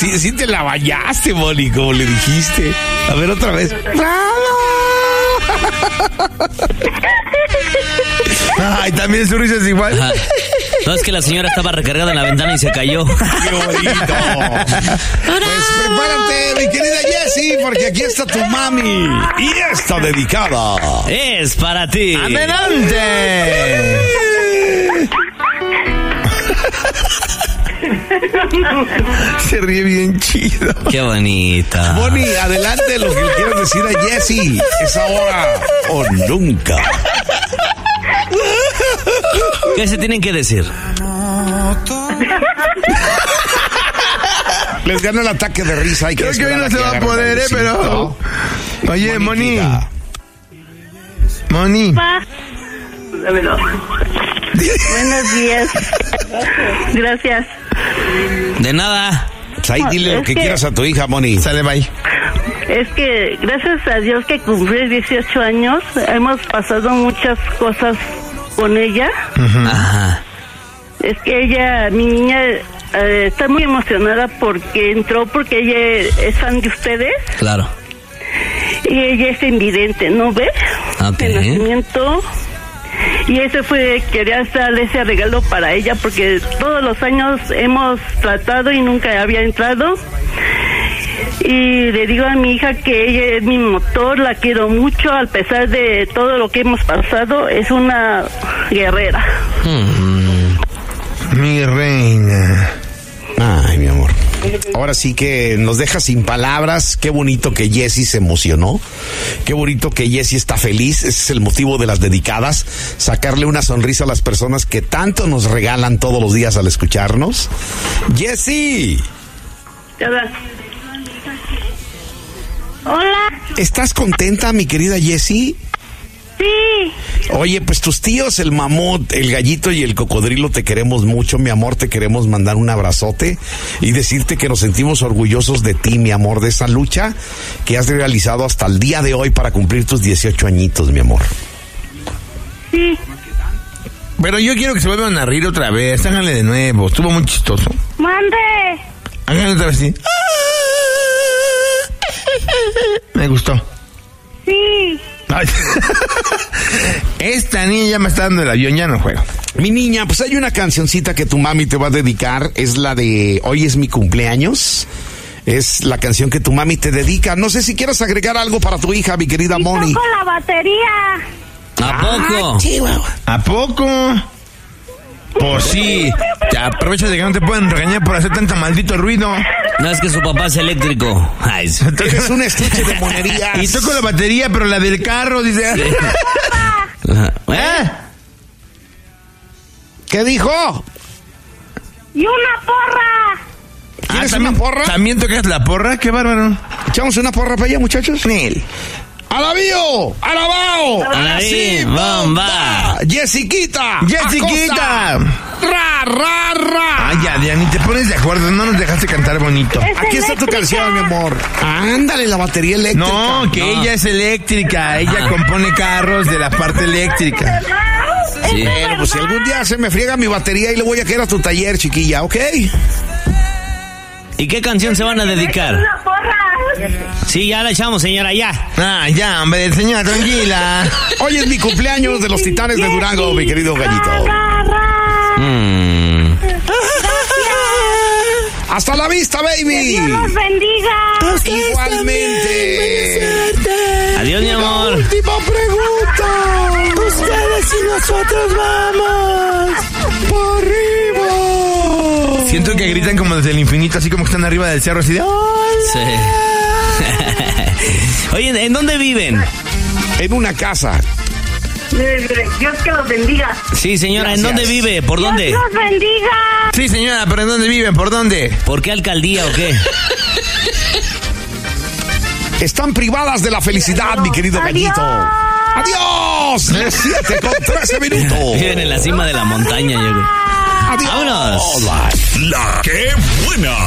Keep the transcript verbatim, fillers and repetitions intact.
Sí, sí te la bañaste, Moni, como le dijiste. A ver, otra vez. ¡Bravo! Ay, también su risa es igual. Ajá. No, es que la señora estaba recargada en la ventana y se cayó. ¡Qué bonito! Pues prepárate, mi querida Jessie, porque aquí está tu mami. Y está dedicada. Es para ti. ¡Adelante! Se ríe bien chido. Qué bonita. Moni, adelante lo que le quieras decir a Jessie. Es ahora o nunca. ¿Qué se tienen que decir? Les gana el ataque de risa. Hay que Creo que hoy no esperar se que va a agarren poder, ¿eh? airecito. Pero... Oye, Moni. Moniquita. Moni. Buenos días. Gracias. De nada. Pues ahí dile Es lo que, que- quieras a tu hija, Moni. Sale, bye. Es que gracias a Dios que cumplí dieciocho años, hemos pasado muchas cosas con ella. Ajá. Es que ella, mi niña, eh, está muy emocionada porque entró, porque ella es fan de ustedes. Claro. Y ella es invidente, ¿no ves? Ok. De nacimiento. Y ese fue, quería darle ese regalo para ella porque todos los años hemos tratado y nunca había entrado. Y le digo a mi hija que ella es mi motor, la quiero mucho, a pesar de todo lo que hemos pasado, es una guerrera. Mm. Mi reina. Ay, mi amor. Ahora sí que nos deja sin palabras. Qué bonito que Jessie se emocionó. Qué bonito que Jessie está feliz. Ese es el motivo de las dedicadas. Sacarle una sonrisa a las personas que tanto nos regalan todos los días al escucharnos. Jessie, Hola. Hola. ¿estás contenta, mi querida Jessie? Sí. Oye, pues tus tíos, el mamut, el gallito y el cocodrilo, te queremos mucho, mi amor, te queremos mandar un abrazote y decirte que nos sentimos orgullosos de ti, mi amor, de esa lucha que has realizado hasta el día de hoy para cumplir tus dieciocho añitos, mi amor. Sí. Pero yo quiero que se vuelvan a reír otra vez. Háganle de nuevo. Estuvo muy chistoso. Mande. Háganle otra vez, sí. Me gustó. Sí. Ay. Esta niña ya me está dando el avión, ya no juego. Mi niña, pues hay una cancioncita que tu mami te va a dedicar, es la de Hoy es mi cumpleaños. Es la canción que tu mami te dedica. No sé si quieres agregar algo para tu hija, mi querida Moni. Toco la batería. ¿A poco? ¿A poco? Pues sí. Te aprovecha de que no te pueden regañar por hacer tanto maldito ruido. No, es que su papá es eléctrico. Ay, sí. Es un estuche de monerías. Y toco la batería, pero la del carro, dice. Ajá. ¿Eh? ¿Qué dijo? Y una porra. ¿Quieres Ah, ¿también, una porra? ¿También tocas la porra? ¡Qué bárbaro! ¿Echamos una porra para allá, muchachos? Nel. ¡Alabío! ¡Alabao! Alabí, bomba. ¡Jessiquita! ¡Jessiquita! Acosta. ¡Ra, ra, ra! Ay, ya, ya, ni te pones de acuerdo. No nos dejaste cantar bonito. Es Aquí está tu eléctrica. canción, mi amor. Ándale, la batería eléctrica. No, que ella es eléctrica. Ella compone carros de la parte eléctrica. Sí. Bueno, pues si algún día se me friega mi batería y le voy a caer a tu taller, chiquilla, ¿ok? ¿Y qué canción se van a dedicar? Una porra. Sí, ya la echamos, señora, ya. Ah, ya, hombre, señora, tranquila. Hoy es mi cumpleaños de los Titanes de Durango, mi querido gallito. Ra, ra. Mm. ¡Hasta la vista, baby! Dios los bendiga. Igualmente. Adiós, mi amor. Última pregunta. Ustedes y nosotros vamos. ¡Por arriba! Siento que gritan como desde el infinito, así como que están arriba del cerro, así de... Sí. Oye, ¿en dónde viven? En una casa. Dios que los bendiga. Sí, señora, ¿en Gracias. dónde vive? ¿Por dónde? Dios los bendiga. Sí, señora, pero ¿en dónde viven? ¿Por dónde? ¿Por qué alcaldía o qué? Están privadas de la felicidad, mi querido Adiós. gallito. ¡Adiós! Las siete con trece minutos. Viven en la cima de la montaña, yo creo. ¡Adiós! ¡Vámonos! Hola. La que buena.